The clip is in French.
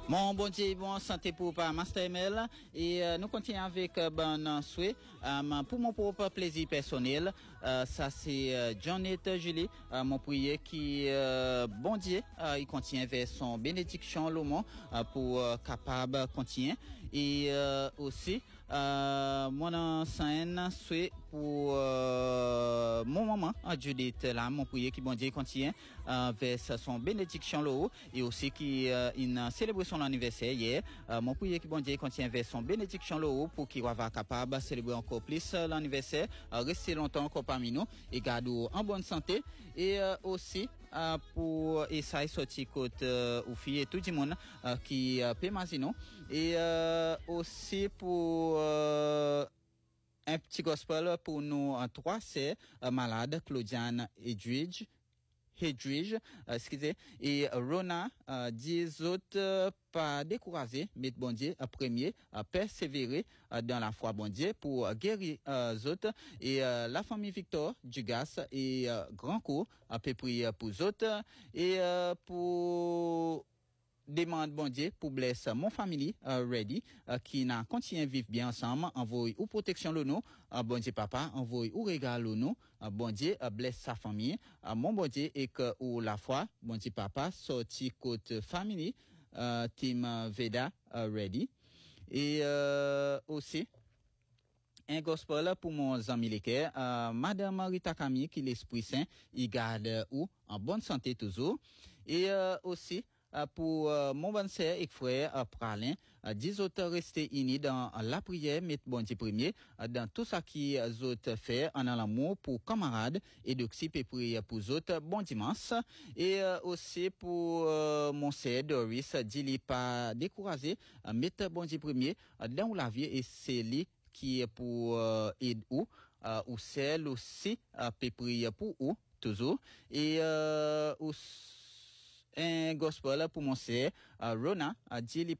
Mon bon Dieu, bon santé pour pas Master ML et nous continuons avec bon souhait pour mon propre plaisir personnel. Ça c'est Janet Julie, mon prière qui bon Dieu, il contient vers son bénédiction l'homme pour capable continuer et aussi mon ancien souhait pour mon maman Judith là mon prière qui bon Dieu contient vers son bénédiction l'eau et aussi qui une célébration son anniversaire hier. Mon prière qui bon Dieu contient vers son bénédiction l'eau pour qu'il soit capable de célébrer encore plus l'anniversaire, rester longtemps encore parmi nous et garder en bonne santé et aussi pour et ça est sorti côté aux filles et tout le monde qui peut mazino et aussi pour un petit gospel pour nous trois sœurs malades Claudiane Hedwige, excusez, et Rona, 10 autres pas décourager, mais bon Dieu, premier, persévérer dans la foi bon Dieu pour guérir autres et la famille Victor Dugas et grand coup peut prier pour autres et pour demande bon Dieu pour blesser mon famille ready qui n'a continué vivre bien ensemble envoie ou protection le nous bon Dieu papa envoie ou regard le nous bon Dieu blesse sa famille mon bon Dieu et que ou la foi bon Dieu papa sorti côté famille team Veda ready et aussi un gospel pour mon ami Léquer, Madame Rita Camille qui l'Esprit Saint il garde ou en bonne santé toujours et aussi pour mon bon sœur et frère Pralin, 10 autres restés unis dans la prière, mettre bon Dieu premier, dans tout ça qui autres fait en l'amour pour camarades et d'oxy et prier pour autres bon dimanche et aussi pour mon sœur Doris, dit pas décourager, mettre bon Dieu premier dans la vie et c'est lui qui est pour aide ou celle aussi peut prier pour ou toujours et un gospel pour mon sœur Rona dit